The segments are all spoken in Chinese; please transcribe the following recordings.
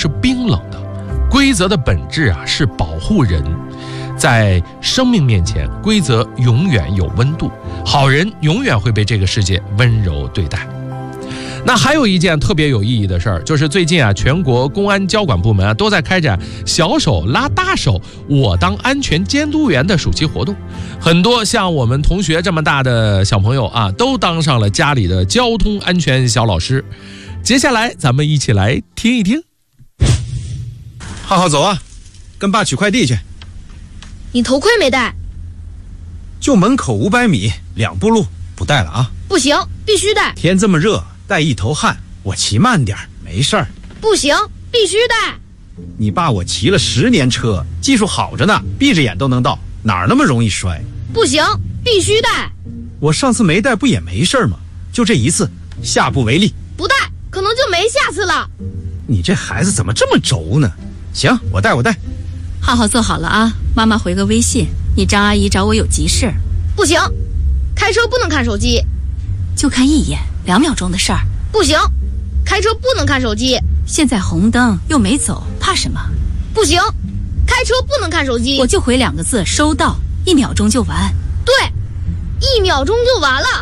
是冰冷的。规则的本质啊是保护人，在生命面前，规则永远有温度，好人永远会被这个世界温柔对待。那还有一件特别有意义的事儿，就是最近啊，全国公安交管部门啊都在开展小手拉大手，我当安全监督员的暑期活动。很多像我们同学这么大的小朋友啊，都当上了家里的交通安全小老师。接下来咱们一起来听一听。 浩浩走啊，跟爸取快递去。 你头盔没戴？ 就门口500米，2步路，不带了啊。 不行，必须戴。 天这么热，带一头汗，我骑慢点没事儿。 不行，必须戴。 你爸我骑了10年车，技术好着呢，闭着眼都能到，哪儿那么容易摔？ 不行，必须戴。 我上次没带不也没事吗？就这一次，下不为例。 不戴可能就没下次了。 你这孩子怎么这么轴呢？行，我带。 浩浩坐好了啊，妈妈回个微信，你张阿姨找我有急事。 不行，开车不能看手机。 就看一眼，2秒钟的事儿。 不行，开车不能看手机。 现在红灯又没走，怕什么？ 不行，开车不能看手机。 我就回2个字，收到，1秒钟就完。 对，1秒钟就完了。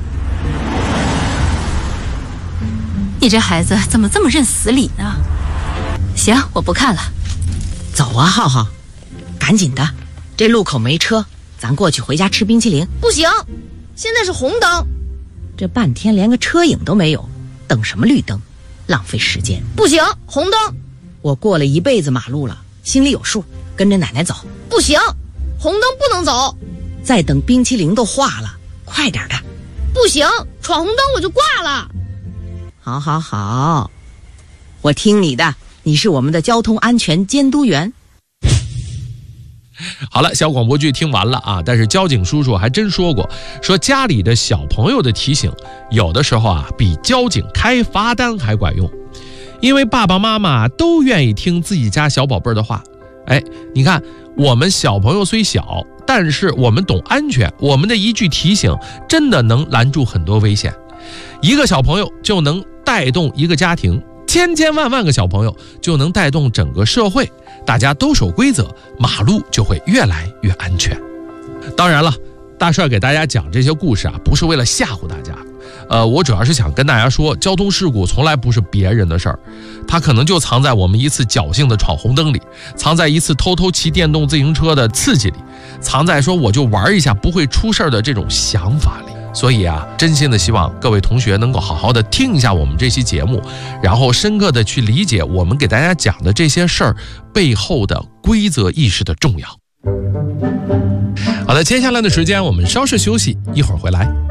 你这孩子怎么这么认死理呢？行，我不看了。 走啊，浩浩，赶紧的，这路口没车，咱过去回家吃冰淇淋。 不行，现在是红灯。 这半天连个车影都没有，等什么绿灯，浪费时间。 不行，红灯。 我过了一辈子马路了，心里有数，跟着奶奶走。 不行，红灯不能走。 再等冰淇淋都化了，快点的。 不行，闯红灯我就挂了。 好，我听你的，你是我们的交通安全监督员。 好了，小广播剧听完了啊，但是交警叔叔还真说过，说家里的小朋友的提醒，有的时候啊，比交警开罚单还管用，因为爸爸妈妈都愿意听自己家小宝贝的话。哎，你看，我们小朋友虽小，但是我们懂安全，我们的一句提醒，真的能拦住很多危险。一个小朋友就能带动一个家庭，千万个小朋友就能带动整个社会，大家都守规则，马路就会越来越安全。当然了，大帅给大家讲这些故事啊，不是为了吓唬大家，我主要是想跟大家说，交通事故从来不是别人的事儿，它可能就藏在我们一次侥幸的闯红灯里，藏在一次偷骑电动自行车的刺激里，藏在说我就玩一下不会出事的这种想法里。所以啊，真心的希望各位同学能够好好的听一下我们这期节目，然后深刻的去理解我们给大家讲的这些事儿背后的规则意识的重要。好的，接下来的时间我们稍事休息，一会儿回来。